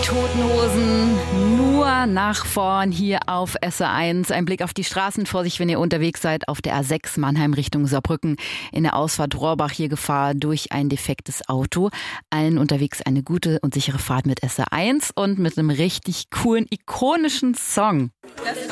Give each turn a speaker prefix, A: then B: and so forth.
A: Toten Hosen, nur nach vorn hier auf SR1. Ein Blick auf die Straßen vor sich, wenn ihr unterwegs seid auf der A6 Mannheim Richtung Saarbrücken. In der Ausfahrt Rohrbach hier Gefahr durch ein defektes Auto. Allen unterwegs eine gute und sichere Fahrt mit SR1 und mit einem richtig coolen, ikonischen Song.
B: Das